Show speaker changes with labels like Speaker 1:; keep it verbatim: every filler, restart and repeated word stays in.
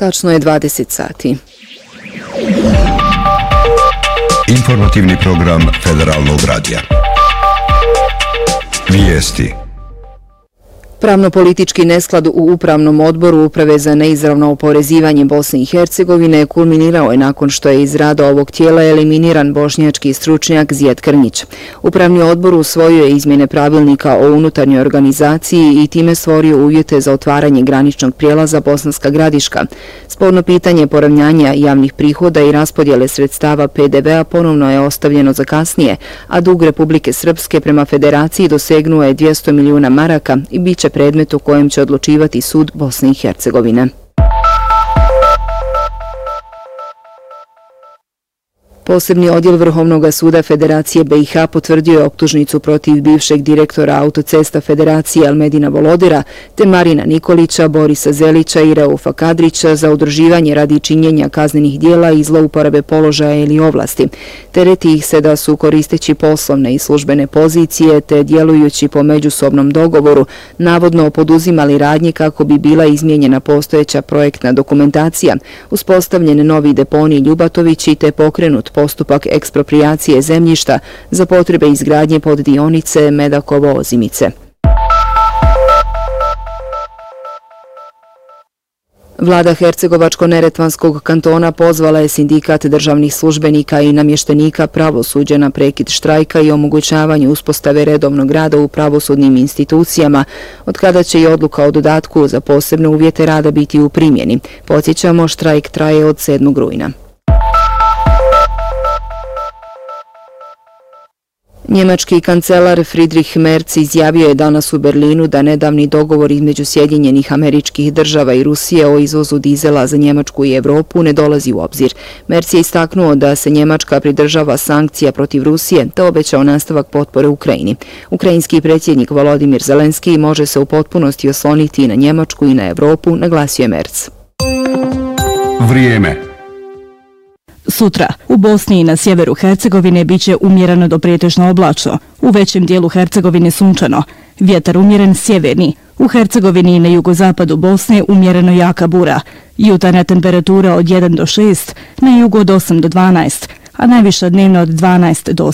Speaker 1: Tačno je dvadeset sati.
Speaker 2: Informativni program Federalnog radija. Vijesti.
Speaker 1: Pravno-politički nesklad u Upravnom odboru Uprave za neizravno oporezivanje Bosne i Hercegovine kulminirao je nakon što je iz rada ovog tijela eliminiran bošnjački stručnjak Zijat Krnjić. Upravni odbor usvojio je izmjene pravilnika o unutarnjoj organizaciji i time stvorio uvjete za otvaranje graničnog prijelaza Bosanska Gradiška. Sporno pitanje poravnjanja javnih prihoda i raspodjele sredstava P D V-a ponovno je ostavljeno za kasnije, a dug Republike Srpske prema Federaciji dosegnuo je dvjesto milijuna maraka i bit će predmet u kojem će odlučivati sud Bosne i Hercegovine. Posebni odjel Vrhovnog suda Federacije B i H potvrdio je optužnicu protiv bivšeg direktora autocesta Federacije Almedina Volodira te Marina Nikolića, Borisa Zelića i Raufa Kadrića za udruživanje radi činjenja kaznenih dijela i zlouporabe položaja ili ovlasti. Tereti ih se da su koristeći poslovne i službene pozicije te djelujući po međusobnom dogovoru navodno poduzimali radnje kako bi bila izmijenjena postojeća projektna dokumentacija, uspostavljen novi deponij Ljubatovići te pokrenut postupak eksproprijacije zemljišta za potrebe izgradnje poddionice Medakovo-Ozimice. Vlada Hercegovačko-neretvanskog kantona pozvala je sindikat državnih službenika i namještenika pravosuđa na prekid štrajka i omogućavanju uspostave redovnog rada u pravosudnim institucijama, od kada će i odluka o dodatku za posebne uvjete rada biti u primjeni. Podsjećamo, štrajk traje od sedmog rujna. Njemački kancelar Friedrich Merz izjavio je danas u Berlinu da nedavni dogovor između Sjedinjenih Američkih Država i Rusije o izvozu dizela za Njemačku i Evropu ne dolazi u obzir. Merz je istaknuo da se Njemačka pridržava sankcija protiv Rusije te obećao nastavak potpore Ukrajini. Ukrajinski predsjednik Volodimir Zelenski može se u potpunosti osloniti i na Njemačku i na Evropu, naglasio je Merz.
Speaker 2: Vrijeme.
Speaker 3: Sutra, u Bosni i na sjeveru Hercegovine biće umjereno do pretežno oblačno, u većem dijelu Hercegovine sunčano, vjetar umjeren sjeverni, u Hercegovini i na jugozapadu Bosne umjereno jaka bura, jutarnja temperatura od jedan do šest, na jugu od osam do dvanaest, a najviša dnevno od dvanaest do